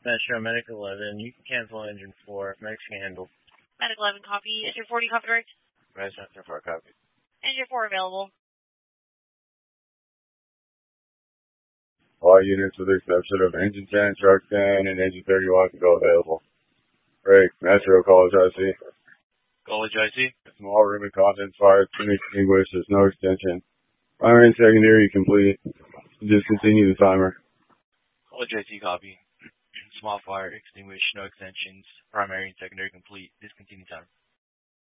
Metro Medic 11, you can cancel engine 4. Medics can handle. Medic 11, copy. Engine 40, copy direct. Metro 4, copy. Engine 4 available. All units with the exception of engine 10, truck 10, and engine 31 can go available. Break. Metro, College IC. College IC. Small room and contents fire, been extinguished, there's no extension. Primary and secondary complete. Discontinue the timer. College IC, copy. Small fire, extinguished, no extensions. Primary and secondary complete. Discontinue timer.